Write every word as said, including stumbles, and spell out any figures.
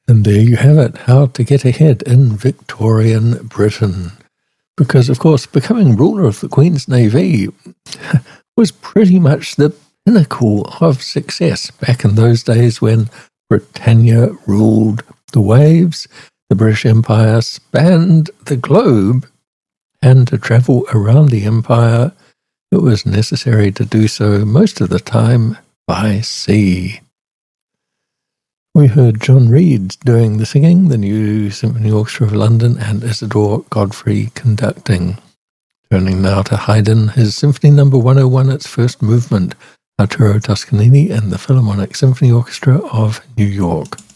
And there you have it, how to get ahead in Victorian Britain. Because, of course, becoming ruler of the Queen's Navy was pretty much the pinnacle of success back in those days when Britannia ruled the waves. The British Empire spanned the globe, and to travel around the empire, it was necessary to do so most of the time by sea. We heard John Reid doing the singing, the New Symphony Orchestra of London, and Isidore Godfrey conducting. Turning now to Haydn, his Symphony Number one oh one, its first movement, Arturo Toscanini and the Philharmonic Symphony Orchestra of New York.